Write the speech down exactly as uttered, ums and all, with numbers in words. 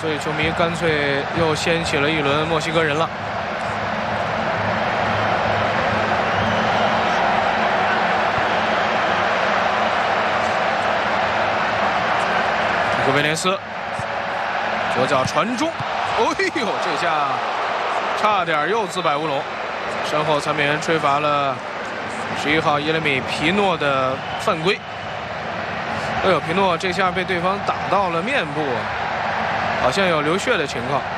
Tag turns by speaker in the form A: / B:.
A: 所以球迷干脆又掀起了一轮墨西哥人了。戈贝雷斯左脚传中，哎呦，这下差点又自摆乌龙。身后裁判员吹罚了十一号耶利米皮诺的犯规。哎呦，皮诺这下被对方打到了面部，好像有流血的情况。